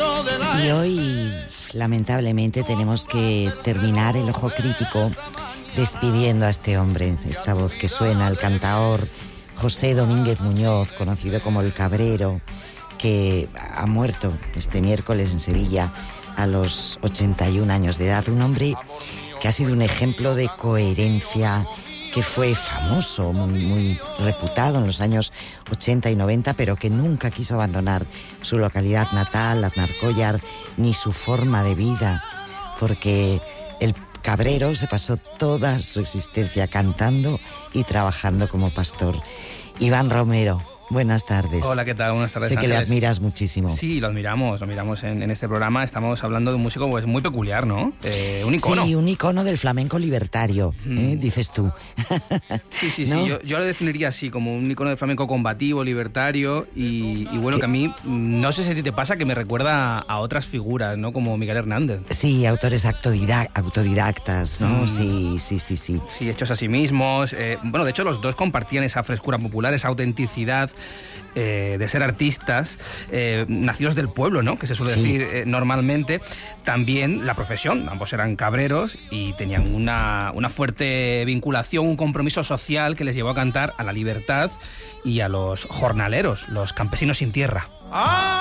Y hoy, lamentablemente, tenemos que terminar el ojo crítico despidiendo a este hombre. Esta voz que suena, el cantaor José Domínguez Muñoz, conocido como El Cabrero, que ha muerto este miércoles en Sevilla a los 81 años de edad. Un hombre que ha sido un ejemplo de coherencia, que fue famoso, muy reputado en los años 80 y 90, pero que nunca quiso abandonar su localidad natal, Aznarcóllar, ni su forma de vida, porque el Cabrero se pasó toda su existencia cantando y trabajando como pastor. Iván Romero, buenas tardes. Hola, ¿qué tal? Buenas tardes, Sé que Ángeles. le admiras muchísimo. Sí, lo admiramos en este programa. Estamos hablando de un músico pues muy peculiar, ¿no? Un icono. Sí, un icono del flamenco libertario, dices tú. Sí, ¿No? yo lo definiría así, como un icono del flamenco combativo, libertario y bueno, que a mí, no sé si a ti te pasa, que me recuerda a otras figuras, ¿no? Como Miguel Hernández. Sí, autores autodidactas, ¿no? Sí. Sí, hechos a sí mismos. Bueno, de hecho, los dos compartían esa frescura popular, esa autenticidad de ser artistas nacidos del pueblo, ¿no? Que se suele decir normalmente. También la profesión, ambos eran cabreros y tenían una fuerte vinculación, un compromiso social que les llevó a cantar a la libertad y a los jornaleros, los campesinos sin tierra.